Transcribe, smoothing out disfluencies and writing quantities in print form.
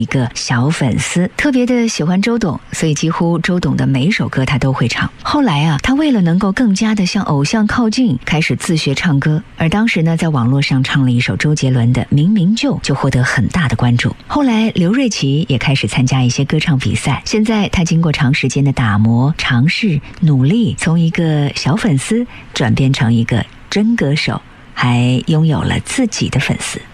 一个小粉丝，特别的喜欢周董，所以几乎周董的每一首歌他都会唱。后来啊，他为了能够更加的向偶像靠近，开始自学唱歌。而当时呢，在网络上唱了一首周杰伦的《明明就》，就获得很大的关注。后来刘瑞琦也开始参加一些歌唱比赛。现在他经过长时间的打磨、尝试、努力，从一个小粉丝转变成一个真歌手，还拥有了自己的粉丝。